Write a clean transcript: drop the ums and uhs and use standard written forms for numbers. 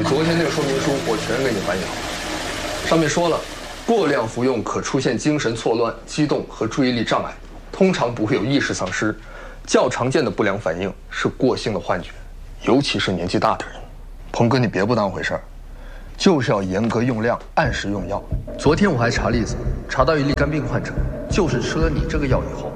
昨天那个说明书我全给你翻译好了，上面说了，过量服用可出现精神错乱、激动和注意力障碍，通常不会有意识丧失。较常见的不良反应是过性的幻觉，尤其是年纪大的人。鹏哥，你别不当回事儿，就是要严格用量，按时用药。昨天我还查例子，查到一例肝病患者，就是吃了你这个药以后，